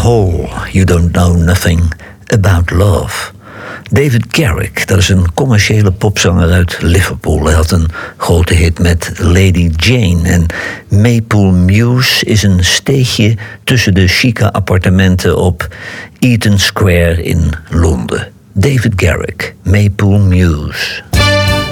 Hole, You Don't Know Nothing About Love. David Garrick, dat is een commerciële popzanger uit Liverpool. Hij had een grote hit met Lady Jane. En Maypole Mews is een steegje tussen de chique appartementen op Eaton Square in Londen. David Garrick, Maypole Mews.